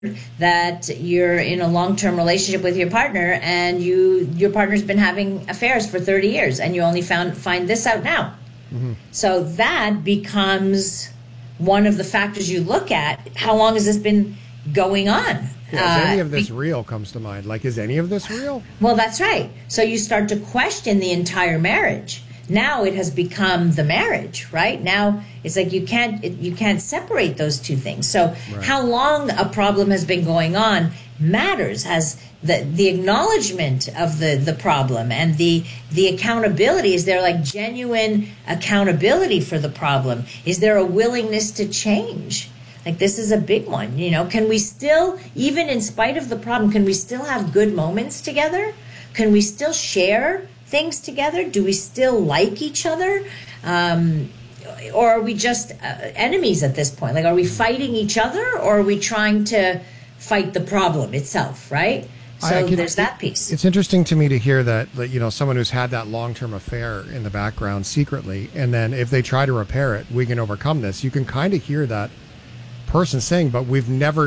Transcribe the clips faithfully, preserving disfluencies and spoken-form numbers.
that you're in a long-term relationship with your partner and you your partner's been having affairs for thirty years and you only found find this out now. Mm-hmm. So that becomes one of the factors you look at. How long has this been going on? Yeah, is any of this uh, real comes to mind? Like, is any of this real? Well, that's right. So you start to question the entire marriage. Now it has become the marriage, right? Now it's like you can't it, you can't separate those two things. So right. How long a problem has been going on matters. Has the the acknowledgement of the the problem and the the accountability. Is there like genuine accountability for the problem? Is there a willingness to change? Like, this is a big one, you know. Can we still, even in spite of the problem, can we still have good moments together? Can we still share things together? Do we still like each other? Um, or are we just uh, enemies at this point? Like, are we fighting each other, or are we trying to fight the problem itself, right? So can, there's that piece. It's interesting to me to hear that, that, you know, someone who's had that long-term affair in the background secretly, and then if they try to repair it, we can overcome this. You can kind of hear that person saying, but we've never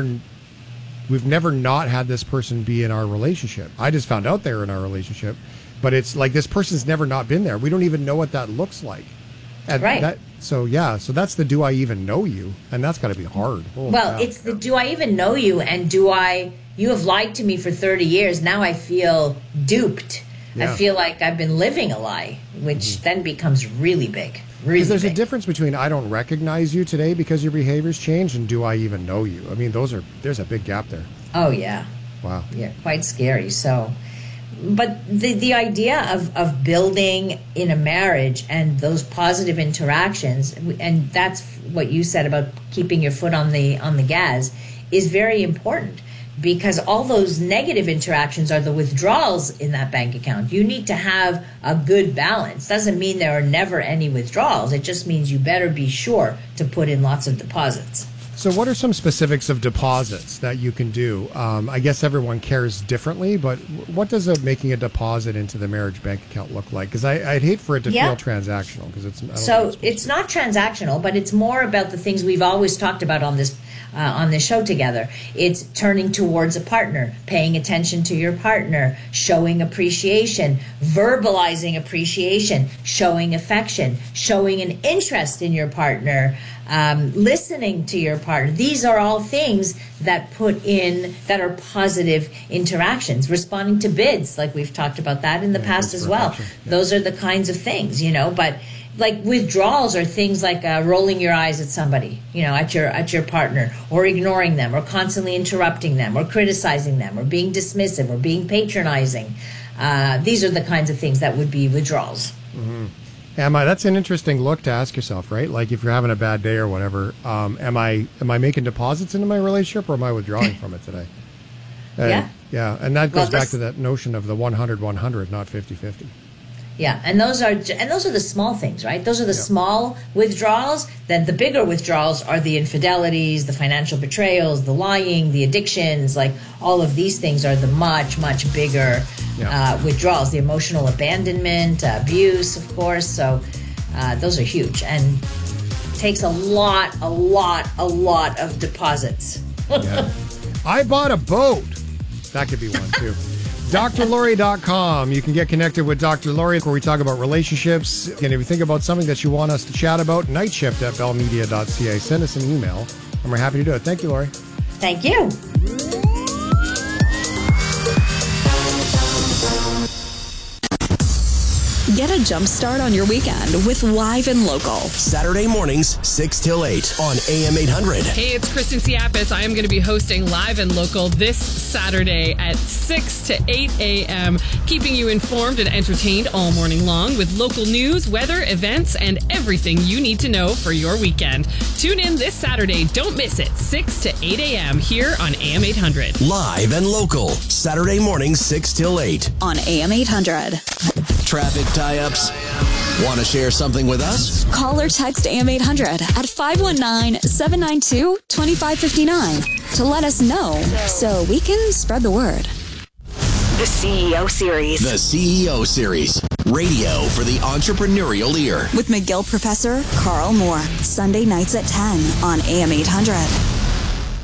we've never not had this person be in our relationship. I just found out they were in our relationship, but it's like this person's never not been there. We don't even know what that looks like. And right. That, so yeah, so that's the do I even know you? And that's got to be hard. Holy well, cow. It's the do I even know you, and do I you have lied to me for thirty years. Now I feel duped. Yeah. I feel like I've been living a lie, which mm-hmm. then becomes really big. Really there's big. a difference between I don't recognize you today because your behavior's changed and do I even know you? I mean, those are there's a big gap there. Oh, yeah. Wow. Yeah, quite scary. So, but the, the idea of, of building in a marriage and those positive interactions, and that's what you said about keeping your foot on the on the gas, is very important. Because all those negative interactions are the withdrawals in that bank account. You need to have a good balance. Doesn't mean there are never any withdrawals. It just means you better be sure to put in lots of deposits. So what are some specifics of deposits that you can do? Um, I guess everyone cares differently, but what does a, making a deposit into the marriage bank account look like? Because I'd hate for it to yeah. feel transactional. Because it's I don't so it's, it's not transactional, but it's more about the things we've always talked about on this uh, on this show together. It's turning towards a partner, paying attention to your partner, showing appreciation, verbalizing appreciation, showing affection, showing an interest in your partner. Um, listening to your partner. These are all things that put in, that are positive interactions. Responding to bids, like we've talked about that in the yeah, past as well. Yeah. Those are the kinds of things, you know, but like withdrawals are things like uh, rolling your eyes at somebody, you know, at your at your partner, or ignoring them, or constantly interrupting them, or criticizing them, or being dismissive, or being patronizing. Uh, these are the kinds of things that would be withdrawals. Mm-hmm. Am I? That's an interesting look to ask yourself, right? Like if you're having a bad day or whatever, um, am I am I making deposits into my relationship, or am I withdrawing from it today? And, yeah, yeah, and that goes well, back this, to that notion of the one hundred one hundred, not fifty fifty. Yeah, and those are and those are the small things, right? Those are the yeah. small withdrawals. Then the bigger withdrawals are the infidelities, the financial betrayals, the lying, the addictions. Like all of these things are the much, much bigger yeah. uh, withdrawals. The emotional abandonment, uh, abuse, of course. So uh, those are huge and takes a lot, a lot, a lot of deposits. yeah. I bought a boat. That could be one too. D R Laurie dot com. You can get connected with Doctor Laurie, where we talk about relationships. And if you think about something that you want us to chat about, night shift at bell media dot c a. Send us an email, and we're happy to do it. Thank you, Laurie. Thank you. Get a jump start on your weekend with Live and Local. Saturday mornings, six till eight on A M eight hundred. Hey, it's Kristen Siapis. I am going to be hosting Live and Local this Saturday at six to eight a.m., keeping you informed and entertained all morning long with local news, weather, events, and everything you need to know for your weekend. Tune in this Saturday. Don't miss it. six to eight a.m. here on A M eight hundred. Live and Local. Saturday mornings, six till eight. On A M eight hundred. Traffic tie-ups? Want to share something with us? Call or text A M eight hundred at five one nine, seven nine two, two five five nine to let us know so we can spread the word. The C E O Series. The C E O Series. Radio for the entrepreneurial ear. With McGill Professor Carl Moore. Sunday nights at ten on A M eight hundred.